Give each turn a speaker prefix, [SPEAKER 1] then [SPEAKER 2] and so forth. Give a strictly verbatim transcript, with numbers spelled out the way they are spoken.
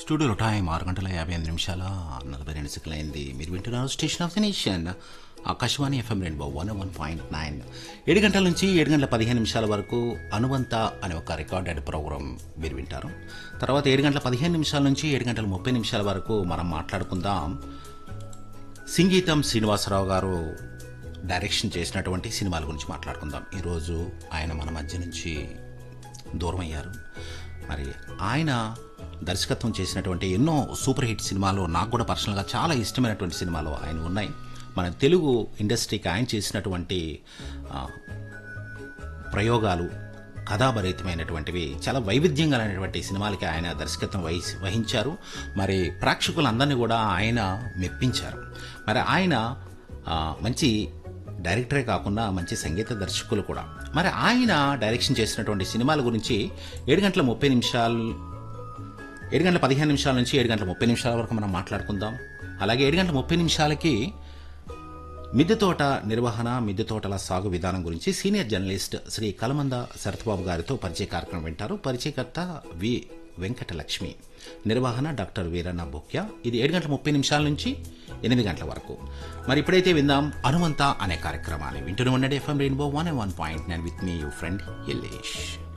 [SPEAKER 1] స్టూడియోలో టైం ఆరు గంటల యాభై ఎనిమిది నిమిషాల నలభై రెండు సెకండ్లు అయింది. మీరు వింటున్నారు station of the nation Akashvani FM rainbow one one point nine. ఏడు గంటల నుంచి ఏడు గంటల పదిహేను నిమిషాల వరకు అనువంత అనే ఒక రికార్డెడ్ ప్రోగ్రాం మీరు వింటారు. తర్వాత ఏడు గంటల పదిహేను నిమిషాల నుంచి ఏడు గంటల ముప్పై నిమిషాల వరకు మనం మాట్లాడుకుందాం. సింగీతం శ్రీనివాసరావు గారు డైరెక్షన్ చేసినటువంటి సినిమాల గురించి మాట్లాడుకుందాం. ఈరోజు ఆయన మన మధ్య నుంచి దూరం అయ్యారు. మరి ఆయన దర్శకత్వం చేసినటువంటి ఎన్నో సూపర్ హిట్ సినిమాలు, నాకు కూడా పర్సనల్గా చాలా ఇష్టమైనటువంటి సినిమాలు ఆయన ఉన్నాయి. మన తెలుగు ఇండస్ట్రీకి ఆయన చేసినటువంటి ప్రయోగాలు కథాభరితమైనటువంటివి, చాలా వైవిధ్యంగా అనేటువంటి సినిమాలకి ఆయన దర్శకత్వం వహించి వహించారు మరి ప్రేక్షకులందరినీ కూడా ఆయన మెప్పించారు. మరి ఆయన మంచి డైరెక్టరే కాకుండా మంచి సంగీత దర్శకులు కూడా. మరి ఆయన డైరెక్షన్ చేసినటువంటి సినిమాల గురించి ఏడు గంటల ముప్పై నిమిషాలు ఏడు గంటల పదిహేను నిమిషాల నుంచి ఏడు గంటల ముప్పై నిమిషాల వరకు మనం మాట్లాడుకుందాం. అలాగే ఏడు గంటల ముప్పై నిమిషాలకి మిద్దె తోట నిర్వహణ, మిద్దె తోటల సాగు విధానం గురించి సీనియర్ జర్నలిస్ట్ శ్రీ కలమంద శరత్బాబు గారితో పరిచయ కార్యక్రమం వింటారు. పరిచయకర్త వి వెంకటలక్ష్మి, నిర్వహణ డాక్టర్ వీరన్న బొక్యా. ఇది ఏడు గంటల ముప్పై నిమిషాల నుంచి ఎనిమిది గంటల వరకు. మరి ఇప్పుడైతే విందాం అనువంత అనే కార్యక్రమాన్ని. వింటూనే ఉండండి FM rainbow one one point nine with me you friend Yellesh.